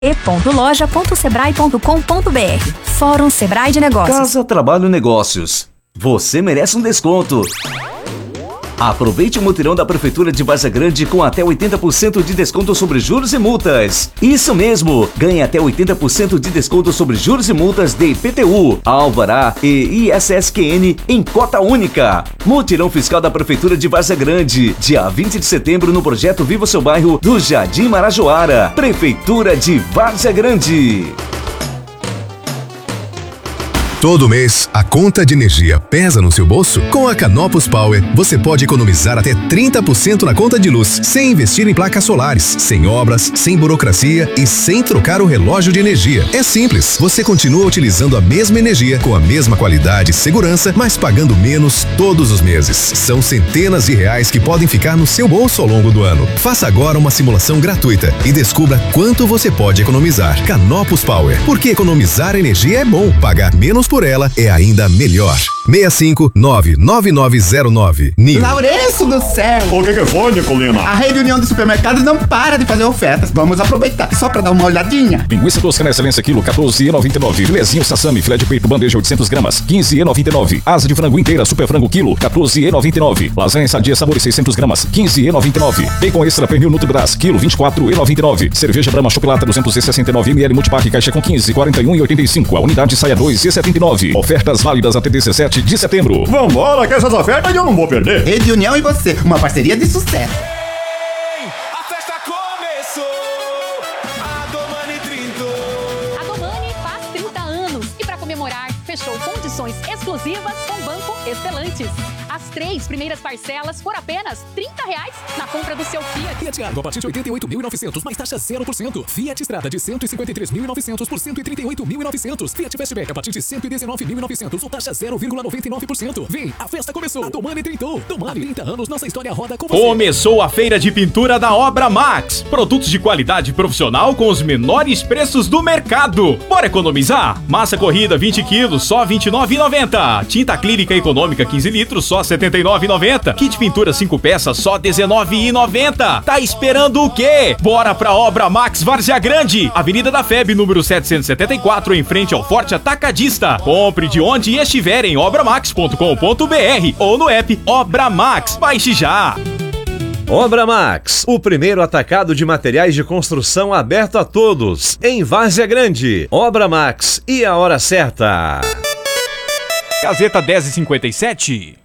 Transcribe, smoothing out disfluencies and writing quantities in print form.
e.loja.sebrae.com.br. Fórum Sebrae de Negócios. Casa, Trabalho, Negócios. Você merece um desconto. Aproveite o mutirão da Prefeitura de Várzea Grande com até 80% de desconto sobre juros e multas. Isso mesmo! Ganhe até 80% de desconto sobre juros e multas de IPTU, Alvará e ISSQN em cota única. Mutirão fiscal da Prefeitura de Várzea Grande, dia 20 de setembro no projeto Viva o Seu Bairro do Jardim Marajoara. Prefeitura de Várzea Grande. Todo mês, a conta de energia pesa no seu bolso? Com a Canopus Power, você pode economizar até 30% na conta de luz, sem investir em placas solares, sem obras, sem burocracia e sem trocar o relógio de energia. É simples, você continua utilizando a mesma energia, com a mesma qualidade e segurança, mas pagando menos todos os meses. São centenas de reais que podem ficar no seu bolso ao longo do ano. Faça agora uma simulação gratuita e descubra quanto você pode economizar. Canopus Power, porque economizar energia é bom, pagar menos por ela é ainda melhor. 6599909. Lourenço do céu! O que foi, Nicolina? A Rede União de Supermercados não para de fazer ofertas. Vamos aproveitar só pra dar uma olhadinha. Linguiça toscana excelência quilo, 14,99. Filezinho sassami, filé de peito, bandeja 800 gramas, 15,99. Asa de frango inteira, super frango quilo, 14,99. Lasanha sadia sabores 600 gramas, 15,99. Bacon extra pernil Nutribras, quilo, 24,99. Cerveja Brahma Chocolata 269 ml multipack, caixa com 15, 41,85. A unidade saia 2,79. Ofertas válidas até 17 de setembro. Vambora, que essas ofertas eu não vou perder. Rede União e você, uma parceria de sucesso. A festa começou, a Domani trintou. A Domani faz 30 anos e para comemorar, fechou condições exclusivas com o Banco Estelantes. As 3 primeiras parcelas por apenas R$ 30 na compra do seu Fiat. Fiat Argo a partir de 88.900, mais taxa 0%. Fiat Strada de 153.900 por 138.900. Fiat Fastback a partir de 119.900 ou taxa 0,99%. Vem, a festa começou. A Domani trintou. Domani, 30 anos, nossa história roda com você. Começou a feira de pintura da Obra Max. Produtos de qualidade profissional com os menores preços do mercado. Bora economizar? Massa corrida 20 quilos, só R$ 29,90. Tinta acrílica econômica 15 litros, só R$ 79,90. Kit pintura 5 peças, só R$ 19,90. Tá esperando o quê? Bora pra Obra Max Várzea Grande, Avenida da FEB, número 774, em frente ao Forte Atacadista. Compre de onde estiver em obramax.com.br ou no app Obra Max. Baixe já! Obra Max, o primeiro atacado de materiais de construção aberto a todos, em Várzea Grande. Obra Max e a hora certa. Gazeta 10h57.